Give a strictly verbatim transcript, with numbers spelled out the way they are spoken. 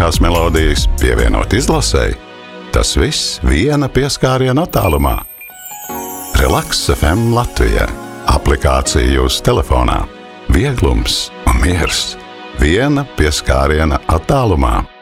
mīļākās melodijas pievienot izlasēji. Tas viss viena pieskāriena attālumā. Relaks F M Latvija. Aplikācija jūsu telefonā. Vieglums un miers. Viena pieskāriena attālumā.